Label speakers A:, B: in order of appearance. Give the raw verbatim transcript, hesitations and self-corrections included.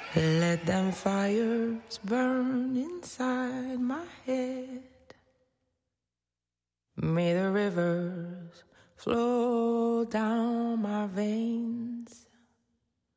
A: Let them fires burn inside my head. May the rivers flow down my veins.